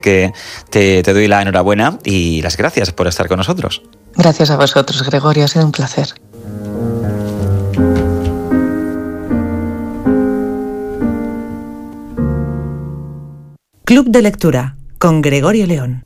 que te doy la enhorabuena y las gracias por estar con nosotros. Gracias a vosotros, Gregorio, ha sido un placer. Club de Lectura con Gregorio León.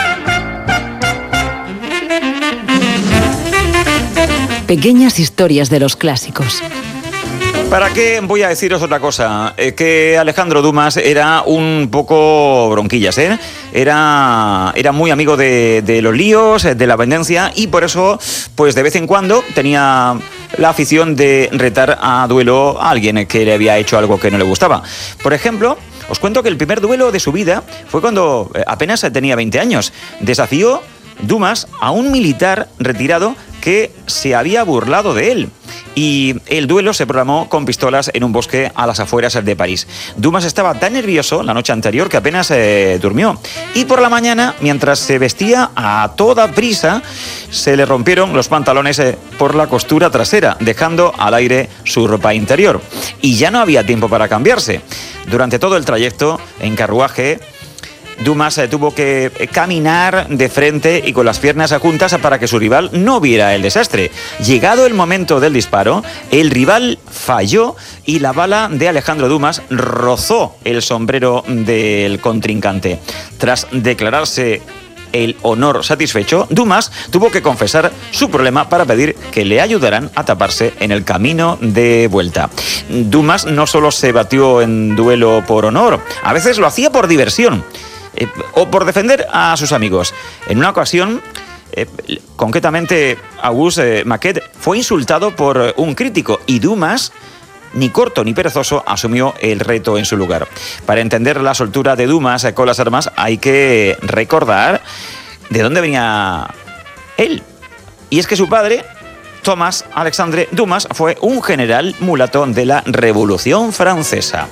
Pequeñas historias de los clásicos. ¿Para qué voy a deciros otra cosa? Que Alejandro Dumas era un poco bronquillas, ¿eh? Era muy amigo de los líos, de la vendencia, y por eso, pues de vez en cuando tenía la afición de retar a duelo a alguien que le había hecho algo que no le gustaba. Por ejemplo, os cuento que el primer duelo de su vida fue cuando apenas tenía 20 años. Desafió Dumas a un militar retirado que se había burlado de él. Y el duelo se programó con pistolas en un bosque a las afueras de París. Dumas estaba tan nervioso la noche anterior que apenas durmió. Y por la mañana, mientras se vestía a toda prisa, se le rompieron los pantalones por la costura trasera, dejando al aire su ropa interior. Y ya no había tiempo para cambiarse. Durante todo el trayecto, en carruaje, Dumas tuvo que caminar de frente y con las piernas juntas para que su rival no viera el desastre. Llegado el momento del disparo, el rival falló y la bala de Alejandro Dumas rozó el sombrero del contrincante. Tras declararse el honor satisfecho, Dumas tuvo que confesar su problema para pedir que le ayudaran a taparse en el camino de vuelta. Dumas no solo se batió en duelo por honor, a veces lo hacía por diversión. O por defender a sus amigos. En una ocasión, concretamente, Auguste Maquet fue insultado por un crítico y Dumas, ni corto ni perezoso, asumió el reto en su lugar. Para entender la soltura de Dumas con las armas hay que recordar de dónde venía él. Y es que su padre, Thomas Alexandre Dumas, fue un general mulato de la Revolución Francesa.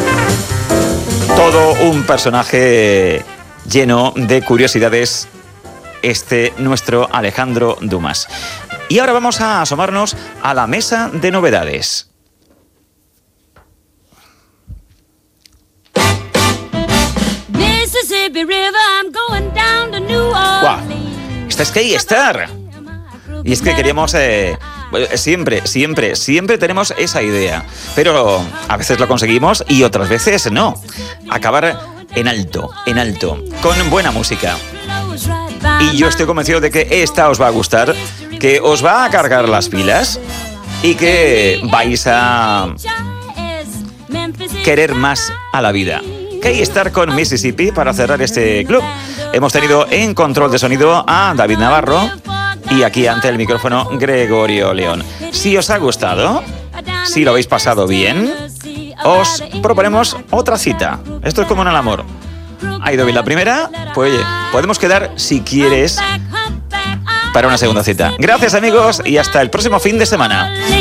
Todo un personaje lleno de curiosidades, nuestro Alejandro Dumas. Y ahora vamos a asomarnos a la mesa de novedades. ¡Guau! Esta es K-Star. Y es que queríamos... Siempre tenemos esa idea, pero a veces lo conseguimos y otras veces no. Acabar en alto, con buena música. Y yo estoy convencido de que esta os va a gustar, que os va a cargar las pilas y que vais a querer más a la vida. K-Star con Mississippi para cerrar este club. Hemos tenido en control de sonido a David Navarro y aquí ante el micrófono Gregorio León. Si os ha gustado, si lo habéis pasado bien, os proponemos otra cita. Esto es como en el amor. ¿Ha ido bien la primera? Pues oye, podemos quedar, si quieres, para una segunda cita. Gracias, amigos, y hasta el próximo fin de semana.